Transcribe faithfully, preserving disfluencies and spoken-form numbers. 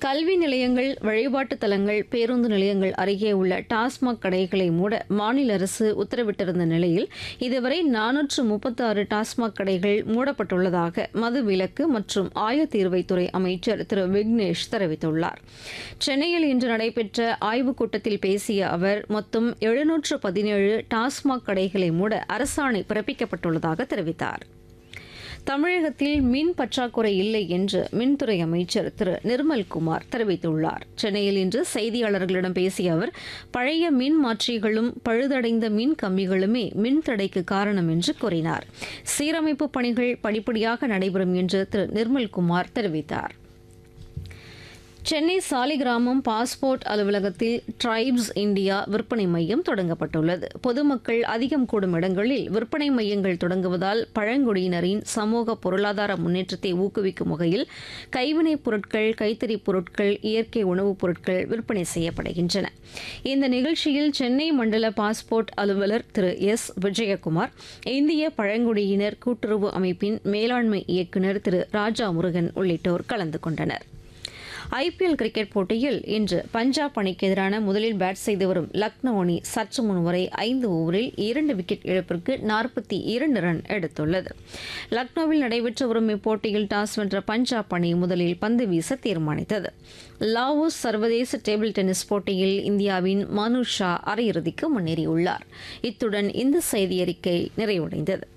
கல்வி நிலையங்கள், வழிபாட்டு தலங்கள், பேருந்து நிலையங்கள் அருகே உள்ள டாஸ்மாக் கடைகளை மூட மாநில அரசு உத்தரவிட்டிருந்த நிலையில் இதுவரை நானூற்று முப்பத்தாறு டாஸ்மாக் கடைகள் மூடப்பட்டுள்ளதாக மதுவிலக்கு மற்றும் ஆயத்தீர்வைத்துறை அமைச்சர் திரு விக்னேஷ் தெரிவித்துள்ளார். சென்னையில் இன்று நடைபெற்ற ஆய்வுக் கூட்டத்தில் பேசிய அவர் மொத்தம் எழுநூற்று பதினேழு டாஸ்மாக் கடைகளை மூட அரசாணை பிறப்பிக்கப்பட்டுள்ளதாக தெரிவித்தார். தமிழகத்தில் மின் பற்றாக்குறை இல்லை என்று மின்துறை அமைச்சர் திரு நிர்மல்குமார் தெரிவித்துள்ளார். சென்னையில் இன்று செய்தியாளர்களிடம் பேசிய அவர் பழைய மின் மாற்றிகளும் பழுதடைந்த மின் கம்பிகளுமே மின்தடைக்கு காரணம் என்று கூறினார். சீரமைப்பு பணிகள் படிப்படியாக நடைபெறும் என்று திரு நிர்மல்குமார் தெரிவித்தார். சென்னை சாலிகிராமம் பாஸ்போர்ட் அலுவலகத்தில் டிரைப்ஸ் இந்தியா விற்பனை மையம் தொடங்கப்பட்டுள்ளது. பொதுமக்கள் அதிகம் கூடும் இடங்களில் விற்பனை மையங்கள் தொடங்குவதால் பழங்குடியினரின் சமூக பொருளாதார முன்னேற்றத்தை ஊக்குவிக்கும் வகையில் கைவினைப் பொருட்கள், கைத்தறிப் பொருட்கள், இயற்கை உணவுப் பொருட்கள் விற்பனை செய்யப்படுகின்றன. இந்த நிகழ்ச்சியில் சென்னை மண்டல பாஸ்போர்ட் அலுவலர் திரு எஸ் விஜயகுமார், இந்திய பழங்குடியினர் கூட்டுறவு அமைப்பின் மேலாண்மை இயக்குநர் திரு ராஜா முருகன் உள்ளிட்டோர் கலந்து கொண்டனர். ஐபிஎல் கிரிக்கெட் போட்டியில் இன்று பஞ்சாப் அணிக்கு எதிரான முதலில் பேட் செய்து வரும் லக்னோ அணி சற்று முன் வரை ஐந்து ஓவரில் இரண்டு விக்கெட் இழப்பிற்கு நாற்பத்தி இரண்டு ரன் எடுத்துள்ளது. லக்னோவில் நடைபெற்று வரும் இப்போட்டியில் டாஸ் வென்ற பஞ்சாப் அணி முதலில் பந்து வீச தீர்மானித்தது. லாவோஸ் சர்வதேச டேபிள் டென்னிஸ் போட்டியில் இந்தியாவின் மனு ஷா அரையிறுதிக்கு முன்னேறியுள்ளார். இத்துடன் இந்த செய்தியறிக்கை நிறைவடைந்தது.